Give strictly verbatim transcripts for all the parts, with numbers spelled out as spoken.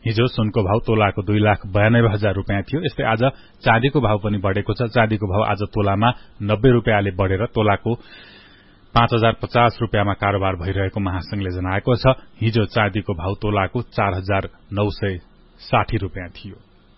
हिजो सुनको भाव तोलाको दुई लाख बयानब्बे हजार रूपियाँ थियो। यस्तै आज चाँदीको भाव पनि बढ़ेको छ। चाँदीको भाव आज तोलामा नब्बे रूपियाँले बढ़ेर तोलाको पाँच हजार पचास रूपियाँमा कारोबार भइरहेको महासंघले जनाएको छ। हिजो चाँदीको भाव तोलाको चार हजार नौ सय साठी रूपियाँ थियो।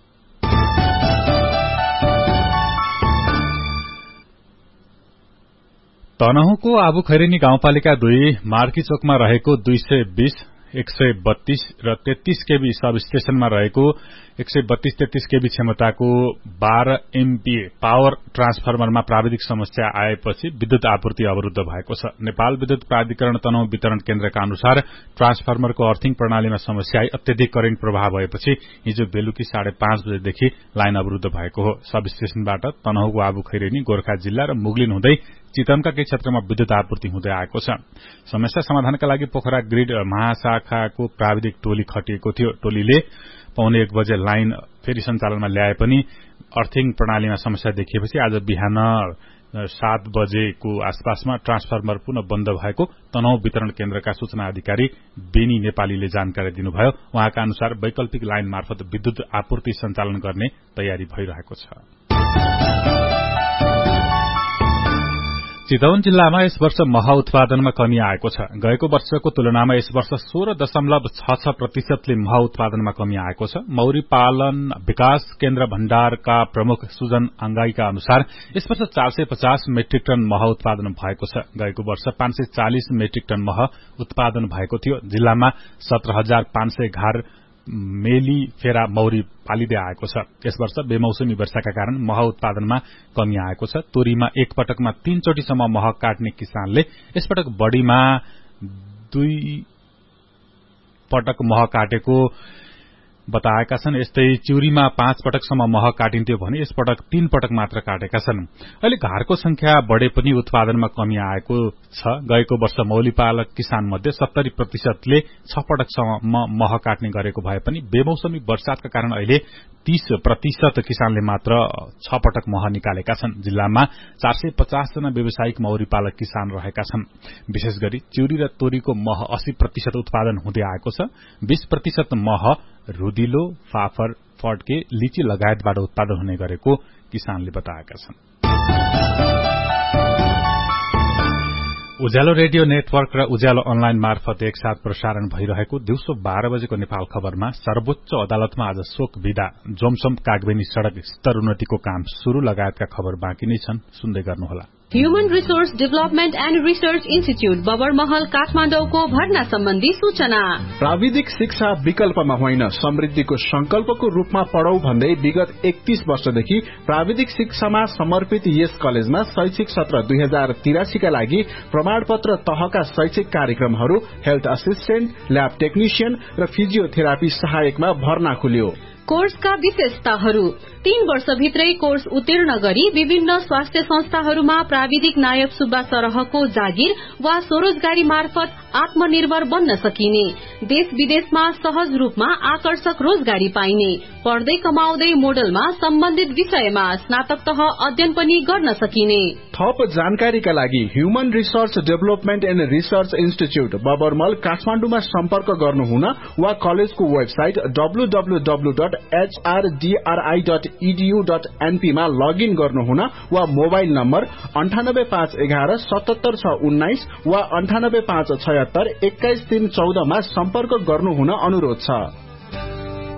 तनहुँको आबुखैरेनी गाउँपालिका दुई मार्की चोकमा रहेको दुई सय बीस एक सय बत्तीस र तेत्तीस केबी सब स्टेशनमा रहेको एक सय बत्तीस तेत्तीस केबी क्षमताको बाह्र एमपीए पावर ट्रान्सफर्मरमा प्राविधिक समस्या आएपछि विद्युत आपूर्ति अवरुद्ध भएको छ। नेपाल विद्युत प्राधिकरण तनहुँ वितरण केन्द्रका अनुसार ट्रान्सफर्मरको अर्थिङ प्रणालीमा समस्या आई अत्यधिक करेन्ट प्रवाह भएपछि हिजो बेलुकी साढे पाँच बजेदेखि लाइन अवरुद्ध भएको हो। सब स्टेशनबाट तनहुँको आबुखैरेनी गोर्खा जिल्ला र मुगलिन हुँदै चितवनका केही क्षेत्रमा विद्युत आपूर्ति हुँदै आएको छ। समस्या समाधानका लागि पोखरा ग्रिड महाशाखाको प्राविधिक टोली खटिएको थियो। टोलीले पौने एक बजे लाइन फेरि सञ्चालनमा ल्याए पनि अर्थिङ प्रणालीमा समस्या देखिएपछि आज बिहान सात बजेको आसपासमा ट्रान्सफर्मर पुनः बन्द भएको तनहुँ वितरण केन्द्रका सूचना अधिकारी बेनी नेपालीले जानकारी दिनुभयो। उहाँका अनुसार वैकल्पिक लाइन मार्फत विद्युत आपूर्ति सञ्चालन गर्ने तयारी भइरहेको छ। चितवन जिल्लामा यस वर्ष मह उत्पादनमा कमी आएको छ। गएको वर्षको तुलनामा यस वर्ष सोह्र दशमलव छ छ प्रतिशतले मह उत्पादनमा कमी आएको छ। मौरी पालन विकास केन्द्र भण्डारका प्रमुख सुजन अंगाईका अनुसार यस वर्ष चार सय पचास मेट्रिक टन मह उत्पादन भएको छ। गएको वर्ष पाँच सय चालिस मेट्रिक टन मह उत्पादन भएको थियो। जिल्लामा सत्र हजार पाँच सय घार मेली फेरा मौरी पालिँदै आएको छ। यस वर्ष बेमौसमी वर्षाका कारण मह उत्पादनमा कमी आएको छ। तोरीमा एक पटकमा तीन चोटिसम्म मह काट्ने किसानले यसपटक बढ़ीमा दुई पटक मह काटेको बताएका छन्। यस्तै चिउरीमा पाँच पटकसम्म मह काटिन्थ्यो भने यसपटक तीन पटक मात्र काटेका छन्। अहिले घारको संख्या बढ़े पनि उत्पादनमा कमी आएको छ। गएको वर्ष मौलीपालक किसान मध्ये सत्तरी प्रतिशतले छ पटकसम्म मह काट्ने गरेको भए पनि बेमौसमी वर्षातका कारण अहिले तीस प्रतिशत किसानले मात्र छ पटक मह निकालेका छन्। जिल्लामा चार सय पचास जना व्यावसायिक मौरीपालक किसान रहेका छन्। विशेष गरी चिउरी र तोरीको मह अस्सी प्रतिशत उत्पादन हुँदै आएको छ। बीस प्रतिशत मह रुदिलो फाफर फड्के लिची लगायतबाट उत्पादन हुने गरेको किसानले बताएका छन्। उज्यालो रेडियो नेटवर्क र उज्यालो अनलाइन मार्फत एकसाथ प्रसारण भइरहेको दिउँसो बाह्र बजेको नेपाल खबरमा सर्वोच्च अदालतमा आज शोक विदा, जोमसोम कागबेनी सड़क स्तर उन्नतिको काम शुरू लगायतका खबर बाँकी नै छन्। सुन्दै गर्नुहोला। Human resource development and research institute Babarmahal काठमाडौँको भर्ना सम्बन्धी सूचना। प्राविधिक शिक्षा विकल्पमा होइन समृद्धिको संकल्पको रूपमा पढौ भन्दै विगत एकतीस वर्षदेखि प्राविधिक शिक्षामा समर्पित यस कलेजमा शैक्षिक सत्र दुई हजार तिरासीका लागि प्रमाणपत्र तहका शैक्षिक कार्यक्रमहरू हेल्थ असिस्टेन्ट, ल्याब टेक्निशियन र फिजियोथेरापी सहायकमा भर्ना खुल्यो। कोर्सका विशेषताहरू: तीन वर्षभित्रै कोर्स उत्तीर्ण गरी विभिन्न स्वास्थ्य संस्थाहरूमा प्राविधिक नायब सुब्बा सरहको जागिर वा स्वरोजगारी मार्फत आत्मनिर्भर बन्न सकिने, देश विदेशमा सहज रूपमा आकर्षक रोजगारी पाइने, पढ्दै कमाउँदै मोडलमा सम्बन्धित विषयमा स्नातक तह अध्ययन पनि गर्न सकिने। थप जानकारीका लागि human resource development and research institute बबरमल काठमाडौँमा सम्पर्क गर्नुहुन वा कलेजको website W W W dot H R D R I dot E D you dot an P मा लगइन गर्नुहुन वा मोबाइल नम्बर अन्ठानब्बे पाँच एघार सतहत्तर छ उन्नाइस वा अन्ठानब्बे पाँच छयत्तर एक्काइस तीन चौधमा सम्पर्क गर्नुहुन अनुरोध छ।